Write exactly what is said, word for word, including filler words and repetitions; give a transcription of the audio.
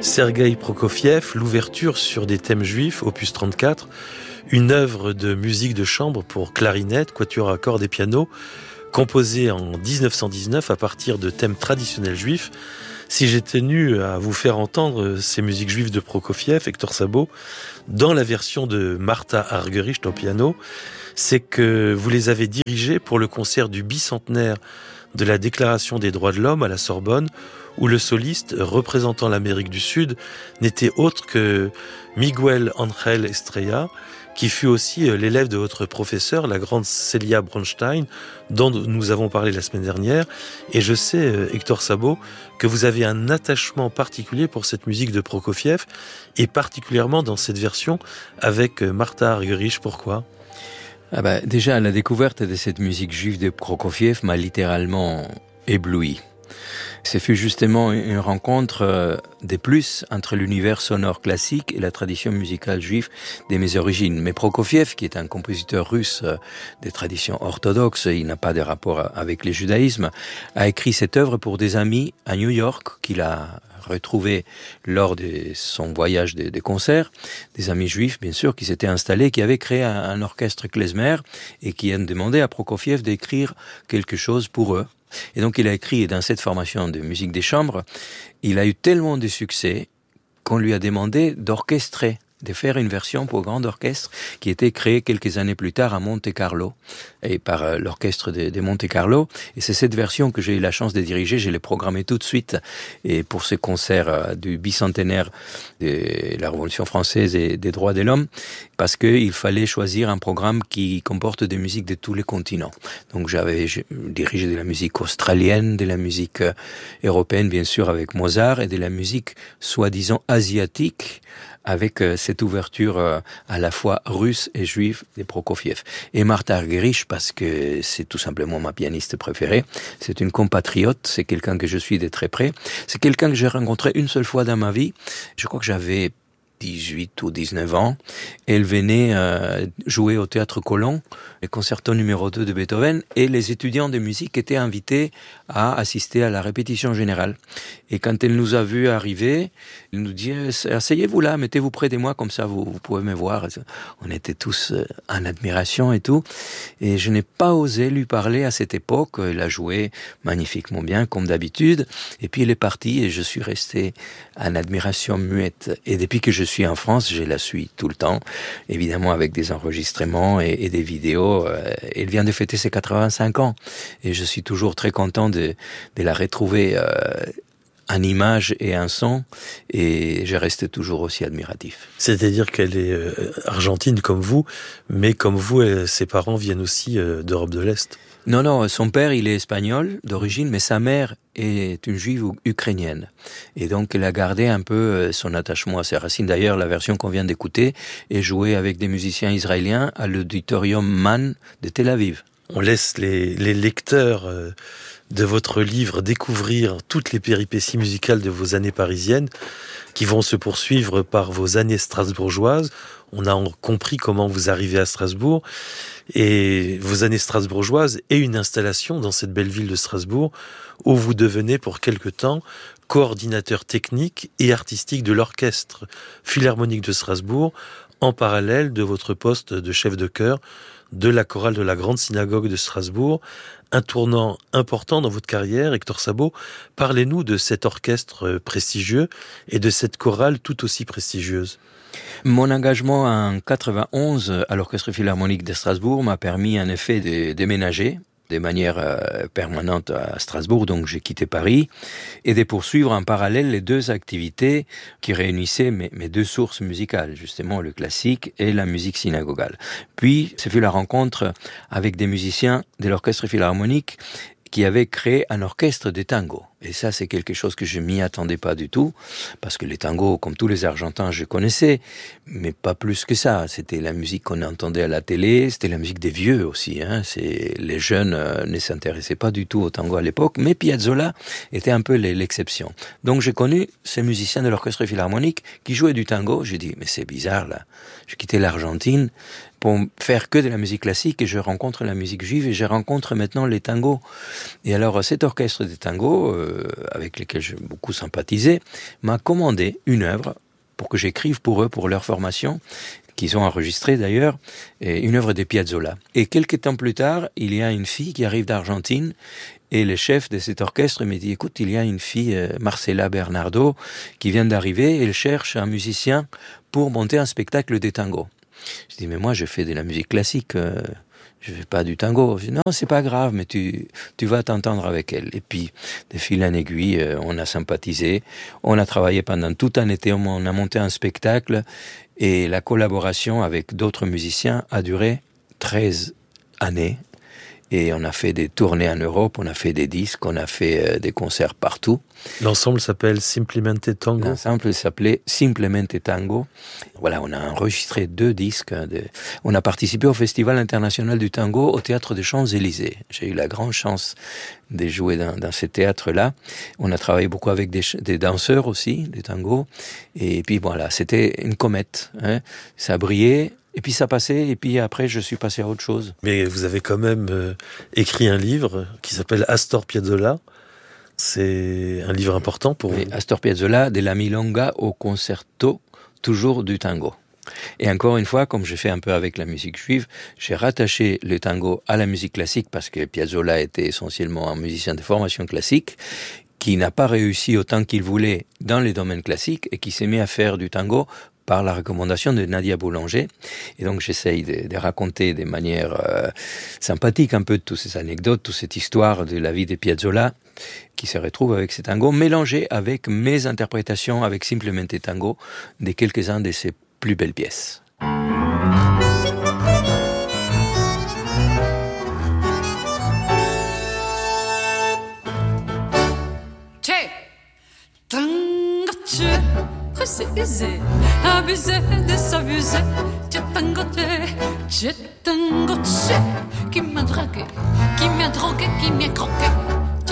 Sergueï Prokofiev, l'ouverture sur des thèmes juifs, opus trente-quatre, une œuvre de musique de chambre pour clarinette, quatuor à cordes et piano, composée en dix-neuf cent dix-neuf à partir de thèmes traditionnels juifs. Si j'ai tenu à vous faire entendre ces musiques juives de Prokofiev, Hector Sabo, dans la version de Martha Argerich au piano, c'est que vous les avez dirigées pour le concert du bicentenaire de la Déclaration des droits de l'homme à la Sorbonne, où le soliste représentant l'Amérique du Sud n'était autre que Miguel Ángel Estrella, qui fut aussi l'élève de votre professeur, la grande Célia Bronstein, dont nous avons parlé la semaine dernière. Et je sais, Hector Sabo, que vous avez un attachement particulier pour cette musique de Prokofiev, et particulièrement dans cette version avec Martha Argerich. Pourquoi ? Ah bah, déjà, la découverte de cette musique juive de Prokofiev m'a littéralement ébloui. Ce fut justement une rencontre des plus entre l'univers sonore classique et la tradition musicale juive de mes origines. Mais Prokofiev, qui est un compositeur russe des traditions orthodoxes, il n'a pas de rapport avec le judaïsme, a écrit cette œuvre pour des amis à New York qu'il a retrouvé lors de son voyage de, de concert, des amis juifs bien sûr qui s'étaient installés, qui avaient créé un, un orchestre klezmer et qui ont demandé à Prokofiev d'écrire quelque chose pour eux. Et donc il a écrit dans cette formation de musique des chambres, il a eu tellement de succès qu'on lui a demandé d'orchestrer, de faire une version pour grand orchestre qui était créée quelques années plus tard à Monte Carlo et par euh, l'orchestre de, de Monte Carlo. Et c'est cette version que j'ai eu la chance de diriger. Je l'ai programmée tout de suite et pour ce concert euh, du bicentenaire de la Révolution française et des droits de l'homme, parce qu'il fallait choisir un programme qui comporte des musiques de tous les continents. Donc j'avais dirigé de la musique australienne, de la musique euh, européenne bien sûr avec Mozart et de la musique soi-disant asiatique avec euh, cette ouverture euh, à la fois russe et juive de Prokofiev. Et Martha Argerich, parce que c'est tout simplement ma pianiste préférée, c'est une compatriote, c'est quelqu'un que je suis de très près, c'est quelqu'un que j'ai rencontré une seule fois dans ma vie, je crois que j'avais dix-huit ou dix-neuf ans, elle venait euh, jouer au Théâtre Colón, le concerto numéro deux de Beethoven, et les étudiants de musique étaient invités à assister à la répétition générale. Et quand elle nous a vus arriver, elle nous dit « Asseyez-vous là, mettez-vous près de moi, comme ça vous, vous pouvez me voir ». On était tous euh, en admiration et tout. Et je n'ai pas osé lui parler à cette époque. Elle a joué magnifiquement bien, comme d'habitude. Et puis elle est partie et je suis resté en admiration muette. Et depuis que je suis en France, je la suis tout le temps, évidemment avec des enregistrements et, et des vidéos. Elle vient de fêter ses quatre-vingt-cinq ans et je suis toujours très content de, de la retrouver euh, en image et en son, et je reste toujours aussi admiratif. C'est-à-dire qu'elle est euh, argentine comme vous, mais comme vous, euh, ses parents viennent aussi euh, d'Europe de l'Est. Non, non, son père, il est espagnol d'origine, mais sa mère est une juive ukrainienne. Et donc, elle a gardé un peu son attachement à ses racines. D'ailleurs, la version qu'on vient d'écouter est jouée avec des musiciens israéliens à l'auditorium Mann de Tel Aviv. On laisse les, les lecteurs euh, de votre livre découvrir toutes les péripéties musicales de vos années parisiennes, qui vont se poursuivre par vos années strasbourgeoises. On a compris comment vous arrivez à Strasbourg, et vos années strasbourgeoises et une installation dans cette belle ville de Strasbourg, où vous devenez pour quelque temps coordinateur technique et artistique de l'orchestre philharmonique de Strasbourg, en parallèle de votre poste de chef de chœur de la chorale de la Grande Synagogue de Strasbourg. Un tournant important dans votre carrière, Hector Sabo. Parlez-nous de cet orchestre prestigieux et de cette chorale tout aussi prestigieuse. Mon engagement en quatre-vingt-onze à l'Orchestre Philharmonique de Strasbourg m'a permis en effet de déménager de manière euh, permanente à Strasbourg, donc j'ai quitté Paris, et de poursuivre en parallèle les deux activités qui réunissaient mes, mes deux sources musicales, justement le classique et la musique synagogale. Puis, ce fut la rencontre avec des musiciens de l'Orchestre Philharmonique qui avait créé un orchestre de tango. Et ça, c'est quelque chose que je m'y attendais pas du tout, parce que les tangos, comme tous les Argentins, je connaissais, mais pas plus que ça. C'était la musique qu'on entendait à la télé, c'était la musique des vieux aussi. Hein. C'est, les jeunes euh, ne s'intéressaient pas du tout au tango à l'époque, mais Piazzolla était un peu l'exception. Donc j'ai connu ces musiciens de l'Orchestre Philharmonique qui jouaient du tango. J'ai dit, mais c'est bizarre là. J'ai quitté l'Argentine pour faire que de la musique classique et je rencontre la musique juive et je rencontre maintenant les tangos. Et alors cet orchestre des tangos, euh, avec lesquels j'ai beaucoup sympathisé, m'a commandé une œuvre pour que j'écrive pour eux, pour leur formation, qu'ils ont enregistré d'ailleurs, et une œuvre de Piazzolla. Et quelques temps plus tard, il y a une fille qui arrive d'Argentine et le chef de cet orchestre me dit, écoute, il y a une fille, euh, Marcela Bernardo, qui vient d'arriver et elle cherche un musicien pour monter un spectacle de tango. Je dis, mais moi, je fais de la musique classique, euh, je fais pas du tango. Je dis, non, c'est pas grave, mais tu, tu vas t'entendre avec elle. Et puis, de fil en aiguille, euh, on a sympathisé. On a travaillé pendant tout un été, on a monté un spectacle et la collaboration avec d'autres musiciens a duré treize années. Et on a fait des tournées en Europe, on a fait des disques, on a fait euh, des concerts partout. L'ensemble s'appelle Simplemente Tango. L'ensemble s'appelait Simplemente Tango. Voilà, on a enregistré deux disques. De... On a participé au Festival international du tango au Théâtre des Champs-Élysées. J'ai eu la grande chance de jouer dans, dans ce théâtre-là. On a travaillé beaucoup avec des, des danseurs aussi, des tangos. Et puis voilà, c'était une comète. Hein. Ça brillait. Et puis ça passait, et puis après je suis passé à autre chose. Mais vous avez quand même euh, écrit un livre qui s'appelle Astor Piazzolla. C'est un livre important pour oui, vous. Astor Piazzolla, de la milonga au concerto, toujours du tango. Et encore une fois, comme je fais un peu avec la musique juive, j'ai rattaché le tango à la musique classique parce que Piazzolla était essentiellement un musicien de formation classique qui n'a pas réussi autant qu'il voulait dans les domaines classiques et qui s'est mis à faire du tango par la recommandation de Nadia Boulanger. Et donc, j'essaye de, de raconter de manière euh, sympathique un peu toutes ces anecdotes, toute cette histoire de la vie de Piazzolla qui se retrouve avec ces tangos, mélangés avec mes interprétations avec Simplemente Tango de quelques-uns de ses plus belles pièces. C'est usé, abusé de s'abuser. Tu tangoté, tu tangoté, qui m'a dragué, qui m'a drogué, qui m'a croqué.